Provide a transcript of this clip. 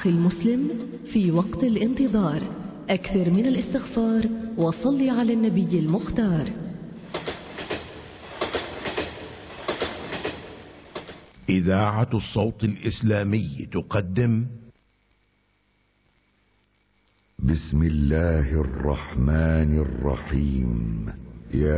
أخي المسلم، في وقت الانتظار أكثر من الاستغفار وصل على النبي المختار. إذاعة الصوت الإسلامي تقدم بسم الله الرحمن الرحيم.